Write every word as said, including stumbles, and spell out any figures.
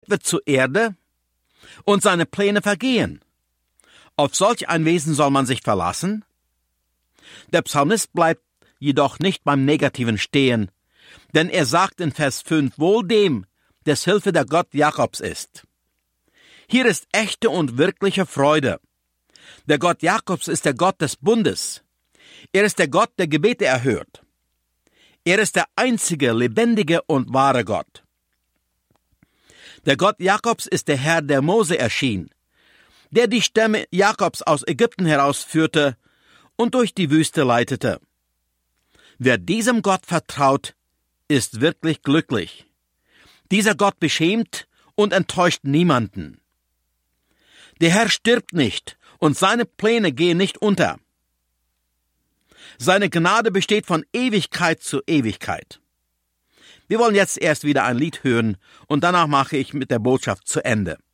Gott wird zur Erde und seine Pläne vergehen. Auf solch ein Wesen soll man sich verlassen? Der Psalmist bleibt jedoch nicht beim Negativen stehen, denn er sagt in Vers fünf, wohl dem, des Hilfe der Gott Jakobs ist. Hier ist echte und wirkliche Freude. Der Gott Jakobs ist der Gott des Bundes. Er ist der Gott, der Gebete erhört. Er ist der einzige, lebendige und wahre Gott. Der Gott Jakobs ist der Herr, der Mose erschien, der die Stämme Jakobs aus Ägypten herausführte und durch die Wüste leitete. Wer diesem Gott vertraut, ist wirklich glücklich. Dieser Gott beschämt und enttäuscht niemanden. Der Herr stirbt nicht und seine Pläne gehen nicht unter. Seine Gnade besteht von Ewigkeit zu Ewigkeit. Wir wollen jetzt erst wieder ein Lied hören und danach mache ich mit der Botschaft zu Ende.